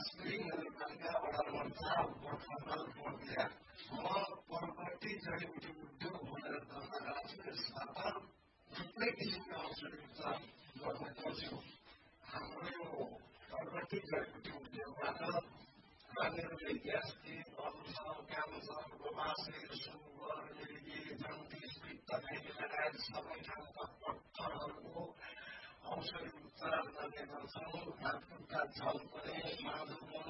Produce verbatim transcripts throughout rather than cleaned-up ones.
खासगरी नगरपालिका वडा नम्बर चार गोठमा बोर्डिया म प्रपर्टी जडीबुटी उद्योग भनेर दर्ता गराउँछु। यसबाट थुप्रै किसिमका औषधिहरू गर्ने गर्छु। हाम्रो यो प्रपर्टी जडीबुटी उद्योगबाट मानिसहरूले gas tip, ulcer, cancer, गवासे, sugar, मिर्गी, जन्डिस, पित्तथैली लगायत सबै ठाउँका पत्थरहरूको औषधि उपचार गर्ने गर्छौँ। हातखुट्टा झल्कने, माधुपन,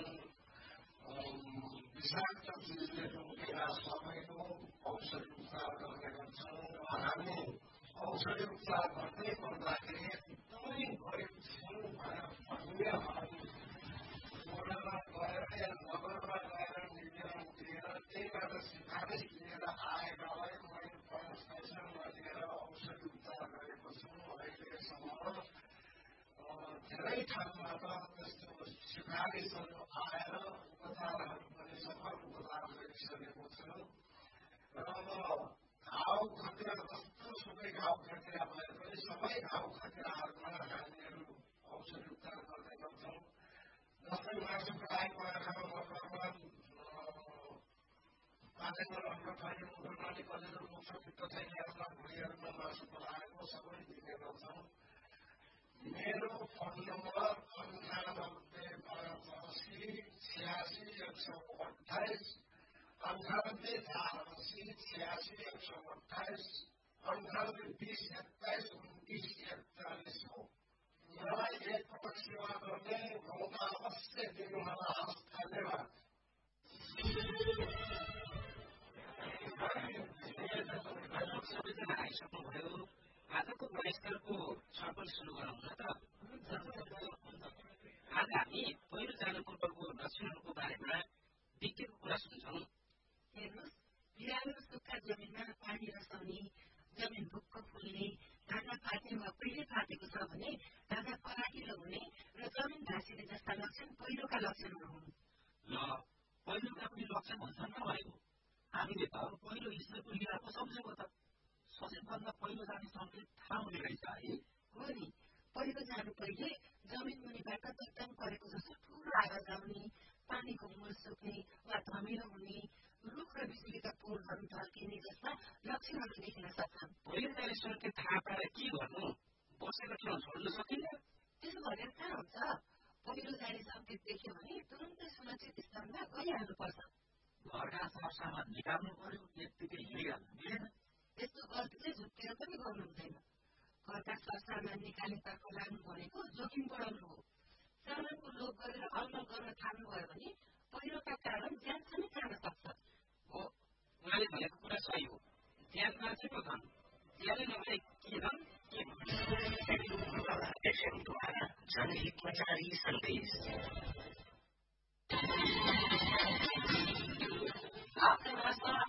विषाक्त चिजले रोकेका सबैको औषधि उपचार गर्ने गर्छौँ। हामी औषधि उपचार गर्दै गर्दाखेरि एकदमै गरिब छौँ भनेर भन्नेहरूलाई वडामा गएर या नगरमा गएर निवेदन दिएर त्यहीबाट सिफारिस लिएर आएकालाई मैले पाँच पैसा नदिएर औषधि उपचार गरेको छु। अहिलेसम्म धेरै ठाउँबाट त्यस्तो सिफारिसहरू आएर उपचारहरू पनि सफल उपचार गरिसकेको छु। र अब घाउ खटिरा जस्तो सुकै घाउ खटिरा भए पनि सबै घाउ खटिराहरूमा हामीहरू औषधि उपचार गर्ने गर्छौँ। जस्तै मासु पकाइ परेर मकरमा पाकेको राम्रो थैली मुटुनाली कलेजो मुख पित्तथैलीहरूमा भुँडीहरूमा मासु पकाएको सबै दिने गर्छौँ। मेरो फोन नम्बर अन्ठानब्बे पाँच असी छ्यासी एक सौ अठाइस अन्ठानब्बे चार असी छ्यासी एक सौ अठाइस अन्ठानब्बे बिस एक्काइस उन्तिस एकचालिस हो। मलाई एकपटक सेवा गर्ने मौका अवश्य दिनुहोला। हस्, धन्यवाद। सबैजना आइसक्नुभयो। आजको गुणस्तरको छलफल सुरु गरौँ न त। आज हामी पहिरो जानु पूर्वको लक्षणहरूको बारेमा विज्ञको कुरा सुन्छौँ। हेर्नुहोस्, बिरालो सुक्खा जमिनमा पानी रसाउने, जमिन भुक्क फुल्ने, ढाका फाट्ने वा पहिरो फाटेको छ भने ढाका फराकिलो हुने र जमिन भाँसिने जस्ता लक्षण पहिरोका लक्षणहरू हुन्। ल, पहिरोका पनि लक्षण हुन्छन् न भएको। हामीले त पहिरो हिस्ट्रीको लिएको सम्झेको त सबैभन्दा पहिलो जाने सङ्केत थाहा हुने रहेछ है। हो नि, पहिरो जानु पहिले जमिन मुनिबाट चट्टान परेको जस्तो ठुलो आवाज आउने, पानीको मूल सुक्ने वा धमिलो हुने, रुख र बिजुलीका पोलहरू ढल्किने जस्ता लक्षणहरू देखिन सक्छन्। पहिरो जाने सङ्केत थाहा पाएर के गर्नु? बसेको ठाउँ छोड्न सकिन्न? त्यसो भनेर कहाँ हुन्छ? पहिरो जाने सङ्केत देख्यो भने तुरुन्तै सुरक्षित स्थानमा गइहाल्नुपर्छ। घरका सरसामान निकाल्नु पर्यो, यत्तिकै हिँडिहाल्नु मिलेन। त्यस्तो गल्ती चाहिँ झुक्केर पनि गर्नु हुँदैन। घरका सरसामान निकालेतर्फ लाग्नु भनेको जोखिम बढाउनु हो। सामानको लोभ गरेर अलमल गर्न थाल्नुभयो भने पहिरोका कारण ज्यान समेत जान सक्छ। हो, उहाँले भनेको कुरा सही हो। ज्यान बाँचेको धन, ज्यानै नभए के धन के एफएमद्वारा जनहितमा जारी सन्देश। आपका नाश्ता